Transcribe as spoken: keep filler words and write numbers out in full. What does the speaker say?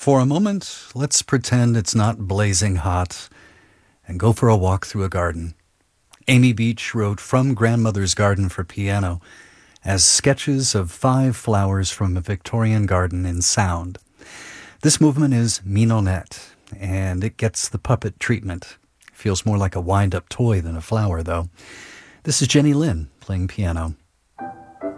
For a moment, let's pretend it's not blazing hot and go for a walk through a garden. Amy Beach wrote From Grandmother's Garden for piano as sketches of five flowers from a Victorian garden in sound. This movement is mignonette, and it gets the puppet treatment. Feels more like a wind-up toy than a flower, though. This is Jenny Lin playing piano.